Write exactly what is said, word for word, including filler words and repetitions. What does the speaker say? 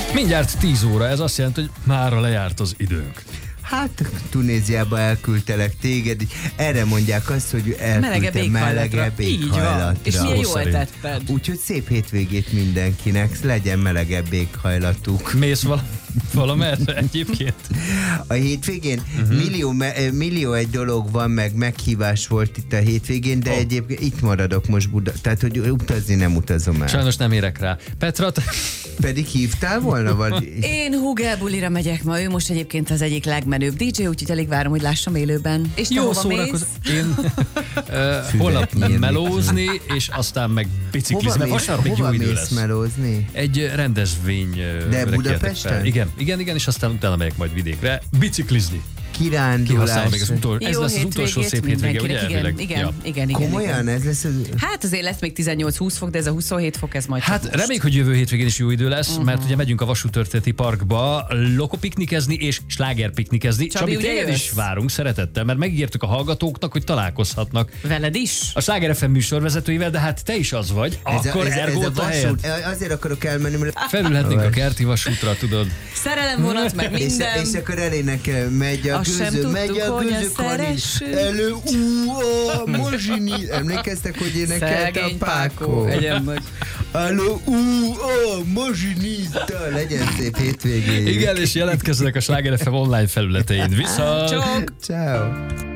Mindjárt tíz óra, ez azt jelenti, hogy mára lejárt az időnk. Hát Tunéziába elküldtelek téged, erre mondják azt, hogy elküldtem melegebb éghajlatra. És milyen jól tetted. Úgyhogy szép hétvégét mindenkinek, legyen melegebb éghajlatuk. Mész vala, valamerre egyébként? A hétvégén uh-huh. millió, millió egy dolog van, meg meghívás volt itt a hétvégén, de oh. egyébként itt maradok most Buda, tehát hogy utazni nem utazom el. Sajnos nem érek rá. Petra, te... Pedig hívtál volna? Vagy... Én Hugel bulira megyek ma, ő most egyébként az egyik legmenőbb dé dzsé, úgyhogy alig várom, hogy lássam élőben. És te jó hova szórakozó. mész? Én uh, holnap melózni, és aztán meg biciklizni. Vasárnap még jó idő lesz. Melózni? Egy rendezvény. De Budapesten? Igen, igen, igen, és aztán utána megyek majd vidékre biciklizni. Kirándulás. Még az utol... Ez lesz az utolsó szép hétvége, ugye? Igen, igen, ja. igen, igen. Komolyan ez lesz? Az... Hát azért lesz még tizennyolc-húsz fok, de ez a huszonhét fok, ez majd Hát reméljük, hogy jövő hétvégén is jó idő lesz, uh-huh. mert ugye megyünk a Vasúttörténeti Parkba lokopiknikezni és slágerpiknikezni. Csabi, Csabi téged is várunk szeretettel, mert megígértük a hallgatóknak, hogy találkozhatnak. Veled is? A Sláger ef em műsorvezetőivel, de hát te is az vagy. Ez Akkor a, ez, ergo ez a vasút, azért akarok elmenni, mert... Felülhetnénk a kerti vasútra, tudod. Szerelemvonat, meg minden. És, és akkor elének megy a gőző, megy a gőző, elő, ú, a mozsini. Emlékeztek, hogy énekelte a Pákó? Elő, ú, a mozsinita. Legyen szép hétvégéjük. Igen, és jelentkezzenek a Sláger ef em online felületein. Viszont! Ciao.